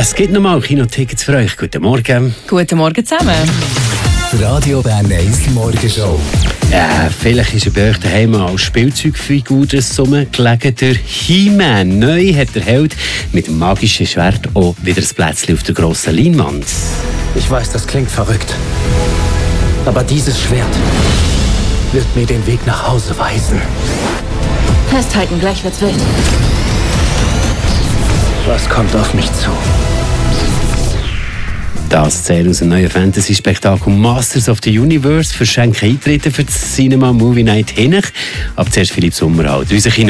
Es gibt nochmal Kinotickets für euch. Guten Morgen. Guten Morgen zusammen. Die Radio Bern 1 Morgenshow. Ja, vielleicht ist er bei euch daheim als Spielzeugfigur gelegen. Der He-Man. Neu hat der Held mit dem magischen Schwert auch wieder ein Plätzchen auf der grossen Leinwand. Ich weiß, das klingt verrückt. Aber dieses Schwert wird mir den Weg nach Hause weisen. Festhalten, gleich wird's wild. Was kommt auf mich zu? Das zählt aus dem neuen Fantasy-Spektakel Masters of the Universe. Verschenken Eintritte für die Cinema Movie Night hin. Aber zuerst Philipp Sommerhalter.